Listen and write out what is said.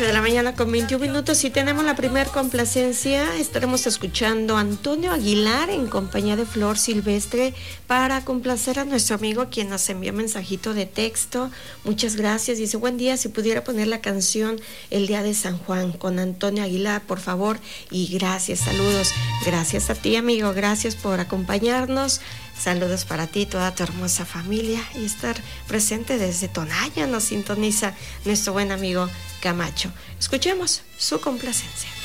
8 de la mañana con 21 minutos y tenemos la primer complacencia. Estaremos escuchando a Antonio Aguilar en compañía de Flor Silvestre para complacer a nuestro amigo quien nos envió mensajito de texto. Muchas gracias. Dice, buen día, si pudiera poner la canción El Día de San Juan con Antonio Aguilar, por favor. Y gracias, saludos. Gracias a ti, amigo. Gracias por acompañarnos. Saludos para ti, toda tu hermosa familia, y estar presente desde Tonaya. Nos sintoniza nuestro buen amigo Camacho. Escuchemos su complacencia.